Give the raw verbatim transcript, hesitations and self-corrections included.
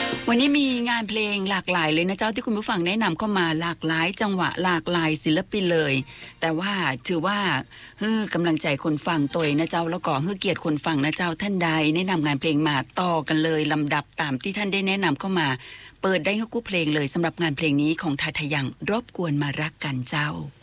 วันนี้มีงานเพลงหลากหลายเลยนะเจ้าที่คุณผู้ฟังแนะนำเข้ามาหลากหลายจังหวะหลากหลายศิลปินเลยแต่ว่าถือว่าฮือกำลังใจคนฟังตัวนะเจ้าแล้วก็ฮือเกียรติคนฟังนะเจ้าท่านใดแนะนำงานเพลงมาต่อกันเลยลำดับตามที่ท่านได้แนะนำเข้ามาเปิดได้ให้กู้เพลงเลยสำหรับงานเพลงนี้ของทาทะยังรบกวนมารักกันเจ้า